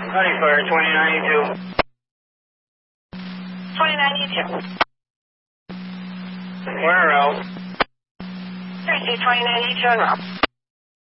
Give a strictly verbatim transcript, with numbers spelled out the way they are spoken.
Honey Fire twenty ninety-two. twenty ninety-two. Where else? Thursday twenty ninety-two en route.